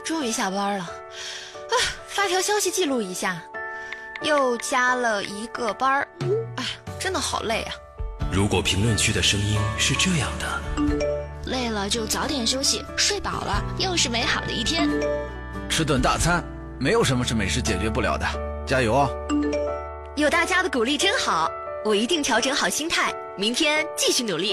终于下班了啊！发条消息记录一下，又加了一个班儿，哎，真的好累啊！ 如果评论区的声音是这样的， 累了就早点休息，睡饱了又是美好的一天。 吃顿大餐，没有什么是美食解决不了的，加油啊！ 有大家的鼓励真好，我一定调整好心态，明天继续努力。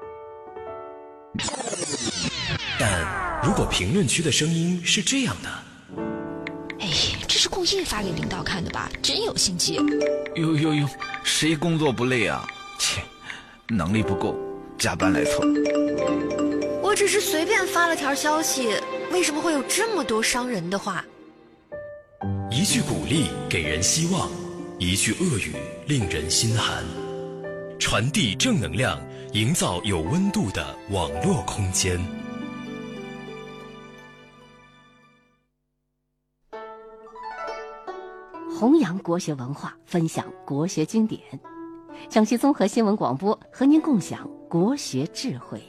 但如果评论区的声音是这样的， 哎，这是故意发给领导看的吧？真有心机。 哟，谁工作不累啊？切，能力不够，加班来凑。 我只是随便发了条消息，为什么会有这么多伤人的话？ 一句鼓励给人希望，一句恶语令人心寒。传递正能量，营造有温度的网络空间。 弘扬国学文化，分享国学经典。江西综合新闻广播和您共享国学智慧。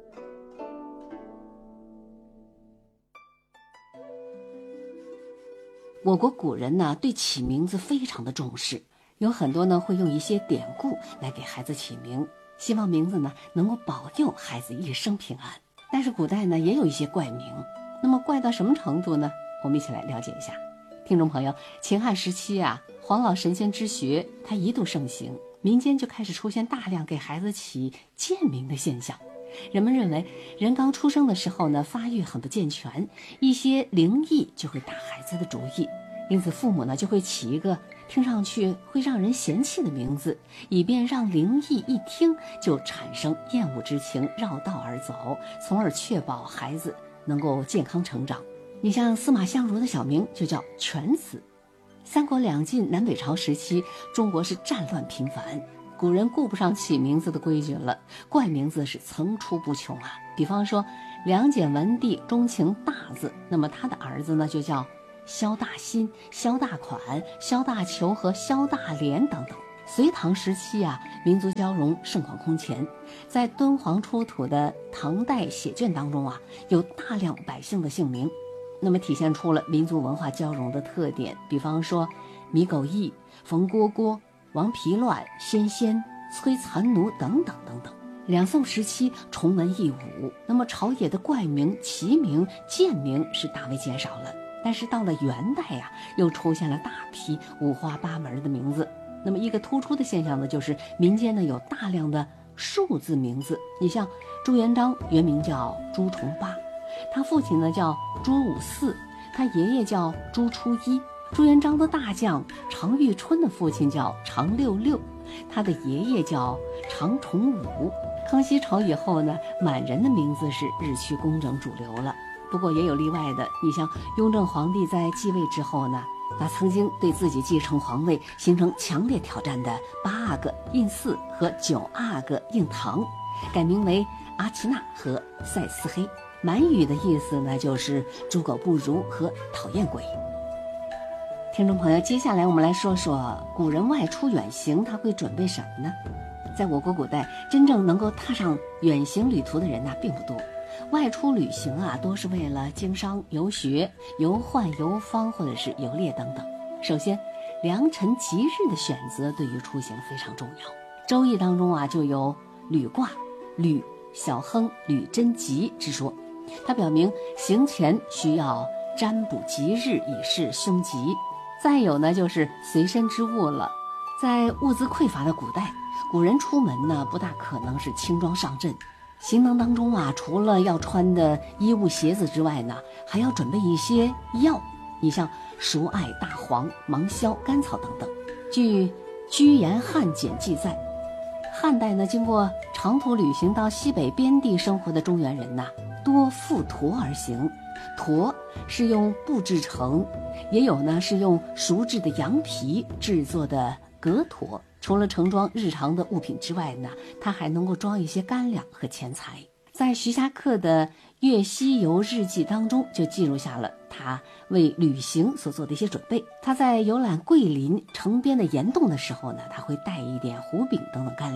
我国古人呢，对起名字非常的重视，有很多呢会用一些典故来给孩子起名，希望名字呢能够保佑孩子一生平安。但是古代呢也有一些怪名，那么怪到什么程度呢？我们一起来了解一下。听众朋友，秦汉时期啊，黄老神仙之学它一度盛行，民间就开始出现大量给孩子起贱名的现象。人们认为人刚出生的时候呢，发育很不健全，一些灵异就会打孩子的主意，因此父母呢就会起一个听上去会让人嫌弃的名字，以便让灵异一听就产生厌恶之情，绕道而走，从而确保孩子能够健康成长。你像司马相如的小名就叫犬子。三国两晋南北朝时期，中国是战乱频繁，古人顾不上起名字的规矩了，怪名字是层出不穷啊。比方说梁简文帝钟情大字，那么他的儿子呢就叫萧大新、萧大款、萧大求和萧大连等等。隋唐时期啊，民族交融盛况空前，在敦煌出土的唐代写卷当中啊，有大量百姓的姓名，那么体现出了民族文化交融的特点。比方说米狗义、冯蝈蝈、王皮乱、仙仙、崔残奴等等等等。两宋时期重文抑武，那么朝野的怪名、奇名、贱名是大为减少了。但是到了元代啊，又出现了大批五花八门的名字。那么一个突出的现象呢，就是民间呢有大量的数字名字。你像朱元璋原名叫朱重八，他父亲呢叫朱武嗣，他爷爷叫朱初一。朱元璋的大将常遇春的父亲叫常六六，他的爷爷叫常崇武。康熙朝以后呢，满人的名字是日趋工整主流了，不过也有例外的。你像雍正皇帝在继位之后呢，他曾经对自己继承皇位形成强烈挑战的8阿哥胤祀和9阿哥胤堂，改名为阿奇那和赛斯黑。满语的意思呢，就是猪狗不如和讨厌鬼。听众朋友，接下来我们来说说古人外出远行他会准备什么呢？在我国古代，真正能够踏上远行旅途的人并不多。外出旅行多是为了经商、游学、游宦、游方或者是游猎等等。首先，良辰吉日的选择对于出行非常重要。周易当中就有履卦、履、小亨、履贞吉之说，它表明行前需要占卜吉日以示凶吉。再有呢，就是随身之物了。在物资匮乏的古代，古人出门呢不大可能是轻装上阵，行囊当中除了要穿的衣物鞋子之外呢，还要准备一些药。你像熟艾、大黄、芒硝、甘草等等。据《居延汉简》记载，汉代呢经过长途旅行到西北边地生活的中原人多负驼而行。驼是用布制成，也有呢是用熟制的羊皮制作的革驼。除了盛装日常的物品之外呢，它还能够装一些干粮和钱财。在徐霞客的《粤西游日记》当中就记录下了他为旅行所做的一些准备。他在游览桂林城边的岩洞的时候呢，他会带一点胡饼等等干粮。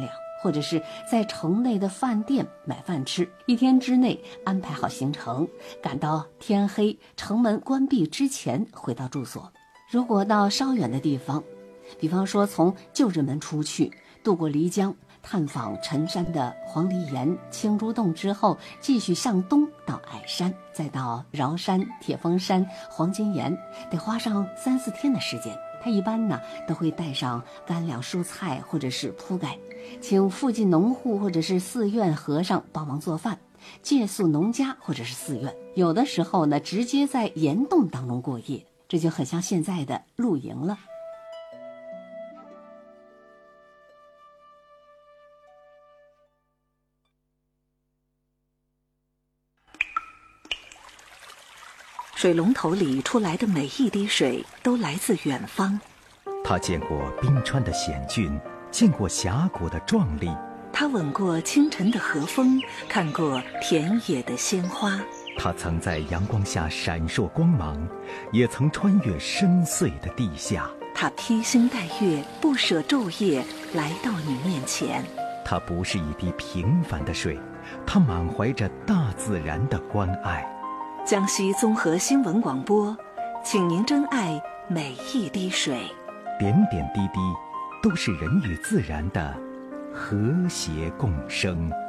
或者是在城内的饭店买饭吃，一天之内安排好行程，赶到天黑城门关闭之前回到住所。如果到稍远的地方，比方说从旧日门出去，渡过漓江，探访陈山的黄梨岩、青竹洞之后，继续向东到矮山，再到崂山、铁峰山、黄金岩，得花上3-4天的时间。他一般呢都会带上干粮、蔬菜或者是铺盖，请附近农户或者是寺院和尚帮忙做饭，借宿农家或者是寺院。有的时候呢，直接在岩洞当中过夜，这就很像现在的露营了。 水龙头里出来的每一滴水都来自远方。 他见过冰川的险峻，见过峡谷的壮丽。 他吻过清晨的和风，看过田野的鲜花。 他曾在阳光下闪烁光芒，也曾穿越深邃的地下。 他披星戴月，不舍昼夜来到你面前。 他不是一滴平凡的水，他满怀着大自然的关爱。 江西综合新闻广播，请您珍爱每一滴水。 点点滴滴，都是人与自然的和谐共生。